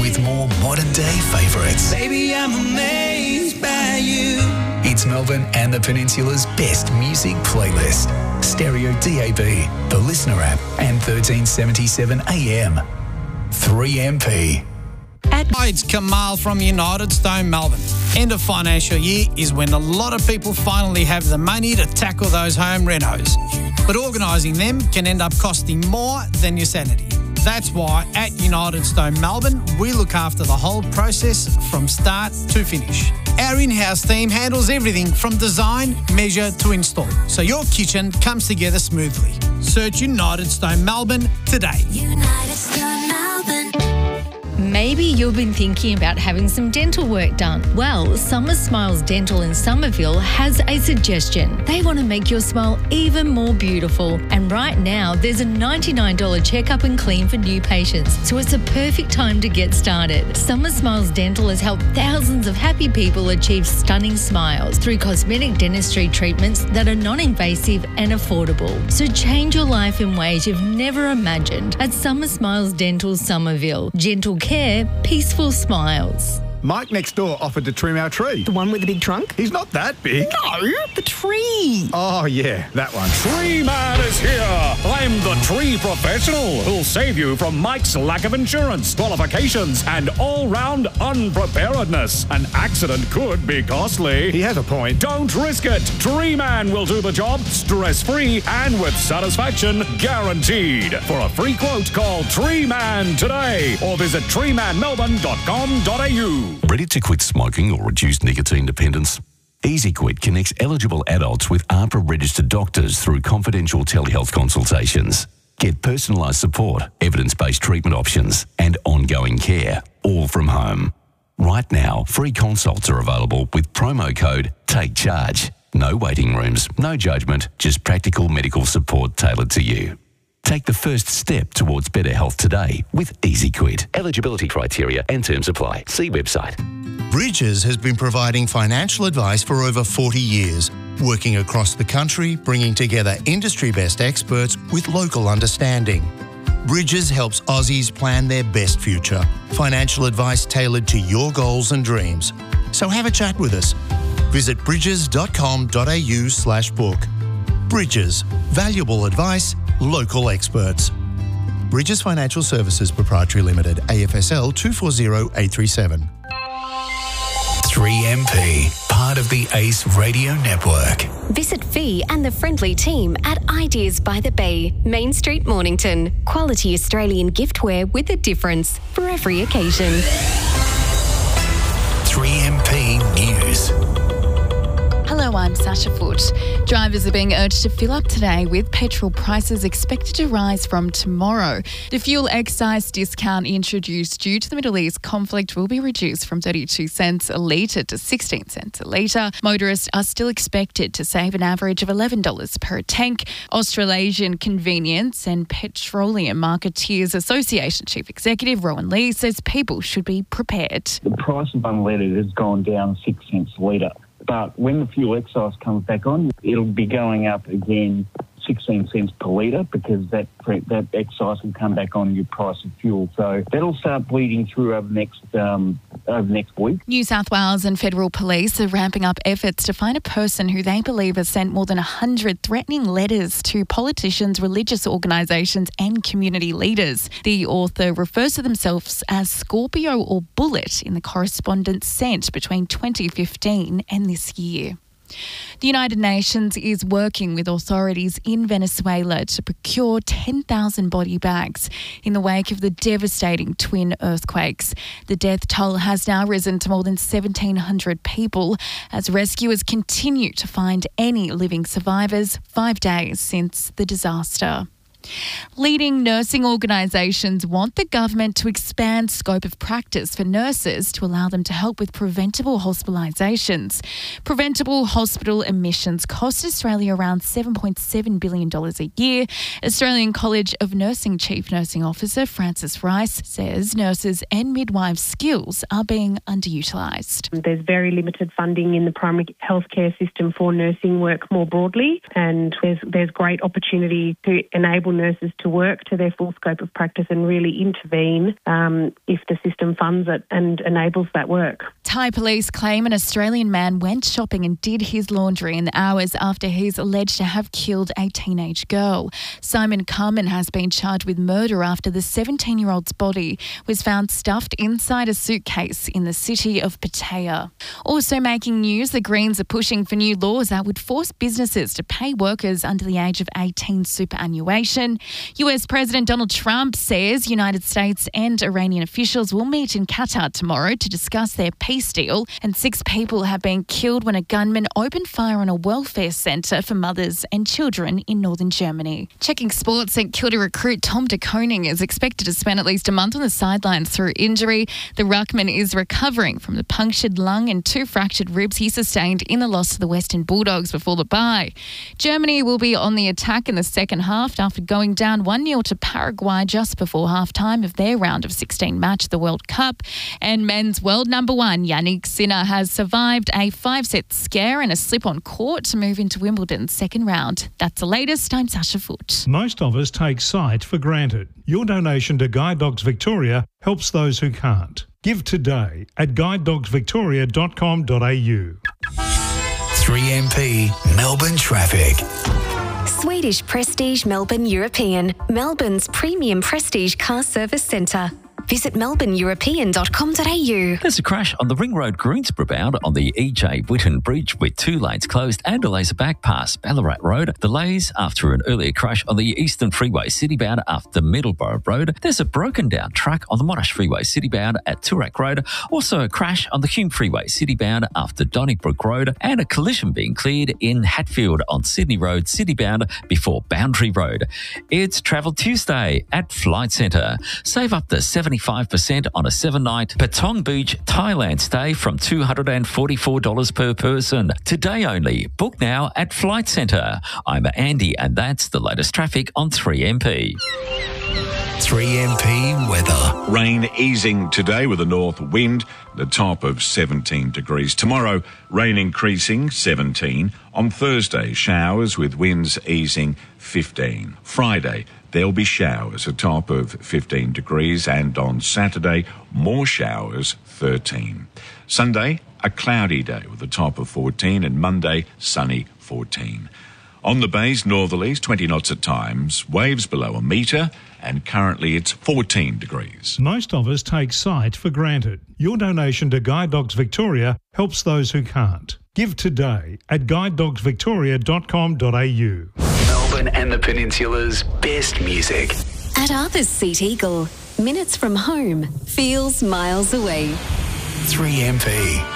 with more modern-day favourites. Baby, I'm amazed by you. It's Melbourne and the Peninsula's best music playlist. Stereo DAB, the Listener app, and 1377 AM. 3MP. Hi, it's Kamal from United Stone Melbourne. End of financial year is when a lot of people finally have the money to tackle those home renos. But organising them can end up costing more than your sanity. That's why at United Stone Melbourne, we look after the whole process from start to finish. Our in-house team handles everything from design, measure to install, so your kitchen comes together smoothly. Search United Stone Melbourne today. United Stone Melbourne. Maybe you've been thinking about having some dental work done. Well, Summer Smiles Dental in Somerville has a suggestion. They want to make your smile even more beautiful. And right now, there's a $99 checkup and clean for new patients. So it's a perfect time to get started. Summer Smiles Dental has helped thousands of happy people achieve stunning smiles through cosmetic dentistry treatments that are non-invasive and affordable. So change your life in ways you've never imagined at Summer Smiles Dental Somerville. Gentle care, peaceful smiles. Mike next door offered to trim our tree. The one with the big trunk? He's not that big. No, the tree. Oh, yeah, that one. Tree Man is here. I'm the tree professional who'll save you from Mike's lack of insurance, qualifications, and all-round unpreparedness. An accident could be costly. He has a point. Don't risk it. Tree Man will do the job stress-free and with satisfaction guaranteed. For a free quote, call Tree Man today or visit treemanmelbourne.com.au. Ready to quit smoking or reduce nicotine dependence? EasyQuit connects eligible adults with AHPRA-registered doctors through confidential telehealth consultations. Get personalised support, evidence-based treatment options and ongoing care, all from home. Right now, free consults are available with promo code TAKECHARGE. No waiting rooms, no judgment, just practical medical support tailored to you. Take the first step towards better health today with EasyQuit. Eligibility criteria and terms apply. See website. Bridges has been providing financial advice for over 40 years, working across the country, bringing together industry-best experts with local understanding. Bridges helps Aussies plan their best future. Financial advice tailored to your goals and dreams. So have a chat with us. Visit bridges.com.au/book. Bridges. Valuable advice, local experts. Bridges Financial Services Proprietary Limited, AFSL 240837. 3MP, part of the ACE Radio Network. Visit Fee and the friendly team at Ideas by the Bay, Main Street, Mornington. Quality Australian giftware with a difference for every occasion. 3MP News. Hello, I'm Sasha Foote. Drivers are being urged to fill up today with petrol prices expected to rise from tomorrow. The fuel excise discount introduced due to the Middle East conflict will be reduced from 32 cents a litre to 16 cents a litre. Motorists are still expected to save an average of $11 per tank. Australasian Convenience and Petroleum Marketeers Association Chief Executive Rowan Lee says people should be prepared. The price of unleaded has gone down 6 cents a litre. But when the fuel excise comes back on, it'll be going up again 16 cents per litre because that excise will come back on your price of fuel. So that'll start bleeding through over next week. New South Wales and federal police are ramping up efforts to find a person who they believe has sent more than 100 threatening letters to politicians, religious organisations and community leaders. The author refers to themselves as Scorpio or Bullet in the correspondence sent between 2015 and this year. The United Nations is working with authorities in Venezuela to procure 10,000 body bags in the wake of the devastating twin earthquakes. The death toll has now risen to more than 1,700 people as rescuers continue to find any living survivors 5 days since the disaster. Leading nursing organisations want the government to expand scope of practice for nurses to allow them to help with preventable hospitalisations. Preventable hospital admissions cost Australia around $7.7 billion a year. Australian College of Nursing Chief Nursing Officer Frances Rice says nurses and midwives' skills are being underutilised. There's very limited funding in the primary healthcare system for nursing work more broadly, and there's great opportunity to enable nurses to work to their full scope of practice and really intervene if the system funds it and enables that work. Thai police claim an Australian man went shopping and did his laundry in the hours after he's alleged to have killed a teenage girl. Simon Carmen has been charged with murder after the 17-year-old's body was found stuffed inside a suitcase in the city of Pattaya. Also making news, the Greens are pushing for new laws that would force businesses to pay workers under the age of 18 superannuation. US President Donald Trump says United States and Iranian officials will meet in Qatar tomorrow to discuss their peace deal, and 6 people have been killed when a gunman opened fire on a welfare centre for mothers and children in northern Germany. Checking sports, St Kilda recruit Tom de Koning is expected to spend at least a month on the sidelines through injury. The ruckman is recovering from the punctured lung and 2 fractured ribs he sustained in the loss to the Western Bulldogs before the bye. Germany will be on the attack in the second half after going down 1-0 to Paraguay just before half-time of their round of 16 match at the World Cup. And men's world number 1, Yannick Sinner, has survived a 5-set scare and a slip on court to move into Wimbledon's second round. That's the latest. I'm Sasha Foote. Most of us take sight for granted. Your donation to Guide Dogs Victoria helps those who can't. Give today at guidedogsvictoria.com.au. 3MP Melbourne Traffic. Swedish Prestige Melbourne European, Melbourne's premium prestige car service centre. Visit melbourneeuropean.com.au. There's a crash on the Ring Road Greensboro bound on the E.J. Whitten Bridge with 2 lanes closed and delays are back past Ballarat Road. Delays after an earlier crash on the Eastern Freeway City bound after Middleborough Road. There's a broken down truck on the Monash Freeway City bound at Toorak Road. Also a crash on the Hume Freeway City bound after Donnybrook Road, and a collision being cleared in Hatfield on Sydney Road City bound before Boundary Road. It's Travel Tuesday at Flight Centre. Save up to 75% on a 7-night Patong Beach, Thailand stay from $244 per person. Today only. Book now at Flight Centre. I'm Andy, and that's the latest traffic on 3MP. 3MP weather. Rain easing today with a north wind, the top of 17 degrees. Tomorrow, rain increasing, 17. On Thursday, showers with winds easing, 15. Friday, there'll be showers, a top of 15 degrees. And on Saturday, more showers, 13. Sunday, a cloudy day with a top of 14. And Monday, sunny, 14. On the bays, northerlies, 20 knots at times, waves below a metre, and currently it's 14 degrees. Most of us take sight for granted. Your donation to Guide Dogs Victoria helps those who can't. Give today at guidedogsvictoria.com.au. Melbourne and the Peninsula's best music. At Arthur's Seat Eagle, minutes from home, feels miles away. 3MP.